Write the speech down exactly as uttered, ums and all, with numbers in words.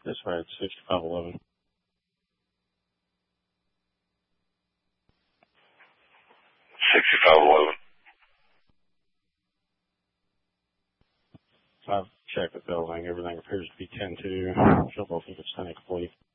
That's right, sixty-five eleven. sixty-five eleven. I've checked the building. Everything appears to be ten two. Field ball think it's ten complete.